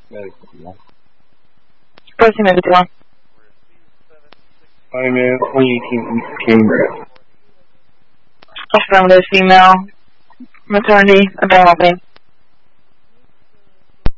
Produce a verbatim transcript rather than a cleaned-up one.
Próximo habitual. Pioneer twenty eighteen Cambridge. Affirmative female. Maternity available.